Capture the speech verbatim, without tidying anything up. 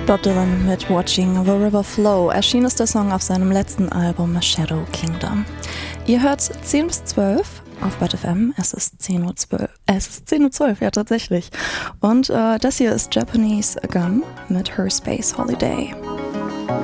Bob Dylan mit Watching the River Flow. Erschien ist der Song auf seinem letzten Album Shadow Kingdom. Ihr hört zehn bis zwölf auf Bad F M. Es ist zehn Uhr zwölf. Es ist zehn Uhr zwölf, ja tatsächlich. Und äh, das hier ist Japanese Gum mit Her Space Holiday.